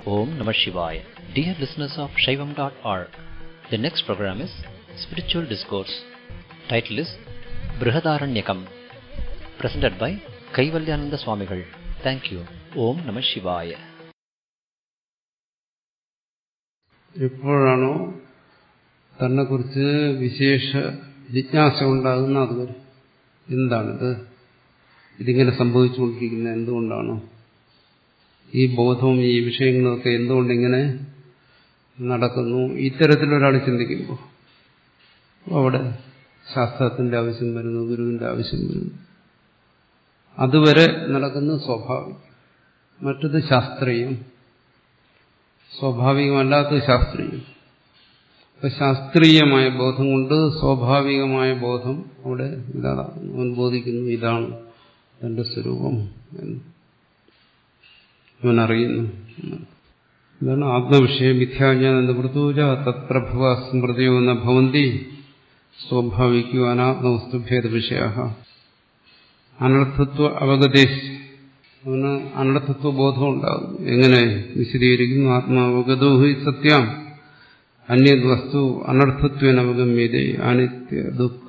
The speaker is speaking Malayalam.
Om Namah Shivaya. Dear listeners of Shaivam.org, the next program is Spiritual Discourse. Title is Brihadaranyakam. Presented by Kaivalyananda Swamigal. Thank you. Om Namah Shivaya. എപ്പോഴാണോ തന്നെക്കുറിച്ച് വിശേഷ ജിജ്ഞാസ ഉണ്ടാകുന്ന അതുവരെ എന്താണിത്, ഇതിങ്ങനെ സംഭവിച്ചുകൊണ്ടിരിക്കുന്നത് എന്തുകൊണ്ടാണ്, ഈ ബോധവും ഈ വിഷയങ്ങളൊക്കെ എന്തുകൊണ്ടിങ്ങനെ നടക്കുന്നു, ഇത്തരത്തിലൊരാൾ ചിന്തിക്കുമ്പോൾ അവിടെ ശാസ്ത്രത്തിന്റെ ആവശ്യം വരുന്നു, ഗുരുവിന്റെ ആവശ്യം വരുന്നു. അതുവരെ നടക്കുന്നത് സ്വാഭാവികം, മറ്റത് ശാസ്ത്രീയം, സ്വാഭാവികമല്ലാത്തത് ശാസ്ത്രീയം. അപ്പൊ ശാസ്ത്രീയമായ ബോധം കൊണ്ട് സ്വാഭാവികമായ ബോധം അവിടെ ഇതാകുന്നു. അവൻ ബോധിക്കുന്നു ഇതാണ് തന്റെ സ്വരൂപം എന്ന് അവൻ അറിയുന്നു. ഇതാണ് ആത്മവിഷയ മിഥ്യാജ്ഞാനം എന്ന് വൃത്തൂജ തത്പ്രഭവ സ്മൃതിയോ ന ഭവന്തി സ്വാഭാവികോ അനാത്മവസ്തുഭേദ വിഷയ അനർത്ഥത്വ അവഗതേശ്. അവന് അനർത്ഥത്വ ബോധം ഉണ്ടാകും. എങ്ങനെ വിശദീകരിക്കുന്നു? ആത്മാവഗതോ ഹി സത്യം അന്യത് വസ്തു അനർത്ഥത്വേന അവഗമ്യതേ അനിത്യ ദുഃഖ